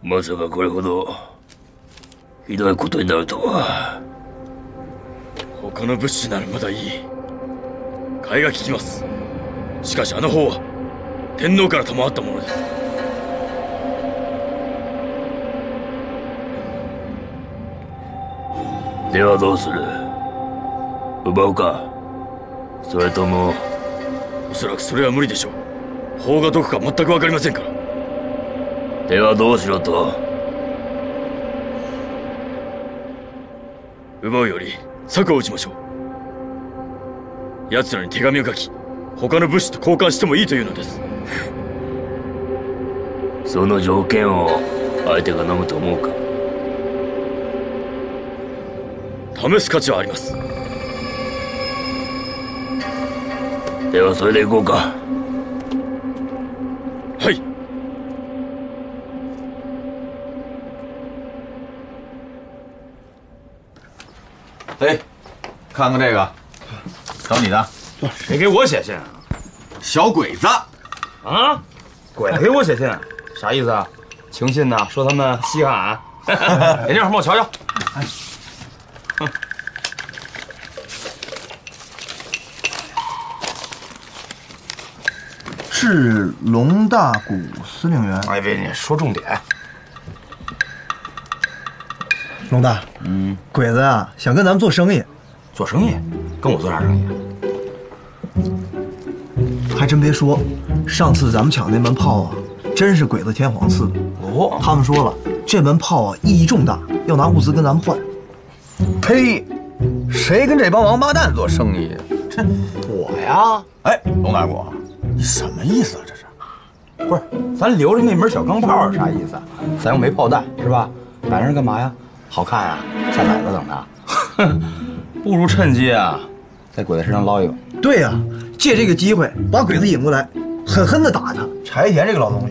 まさかこれほどひどいことになるとは。 他の物資ならまだいい。替えが利きます。しかしあの方は天皇から賜ったものです。 ではどうする？奪うか、それとも。 おそらくそれは無理でしょう。法がどこか全く分かりませんから。 ではどうしろと？ 奪うより策を打ちましょう。奴らに手紙を書き、他の物資と交換してもいいというのです。 その条件を相手が飲むと思うか？ 試す価値はあります。 ではそれで行こうか。 はい。 哎，看看这个，找你的。 谁给我写信啊？ 小鬼子。 啊，鬼子给我写信，啥意思啊？情信呐？说他们稀罕。眼镜，帮我瞧瞧。 致龙大谷司令员。 哎，别，你说重点。 龙大，鬼子啊，想跟咱们做生意。 做生意？跟我做啥生意？ 还真别说，上次咱们抢那门炮啊，真是鬼子天皇赐的。 哦， 他们说了，这门炮啊意义重大，要拿物资跟咱们换。 呸！谁跟这帮王八蛋做生意？ 这我呀？ 哎，龙大谷，你什么意思啊？这是？ 不是，咱留着那门小钢炮是啥意思？咱又没炮弹是吧？摆那干嘛呀？好看呀？下崽子等着？哼，不如趁机啊，在鬼子身上捞一把。 对呀，借这个机会把鬼子引过来，狠狠地打他。柴田这个老东西，